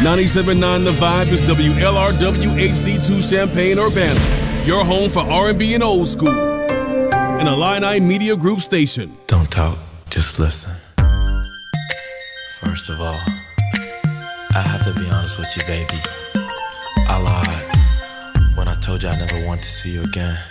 97.9 The Vibe is WLRW HD2 Champaign Urbana, your home for R&B and old school. An Illini Media Group station. Don't talk, just listen. First of all, I have to be honest with you, baby. I lied when I told you I never want to see you again.